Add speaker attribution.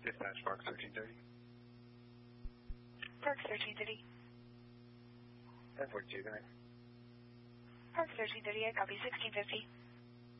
Speaker 1: Dispatch Park 1330.
Speaker 2: Park 1330.
Speaker 1: 1042, go ahead.
Speaker 2: Park 1330, I copy 1650.